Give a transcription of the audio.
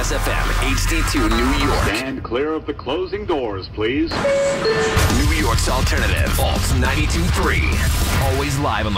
Plus FM, HD2 New York. Stand clear of the closing doors, please. New York's alternative, Alt 92.3. Always live on the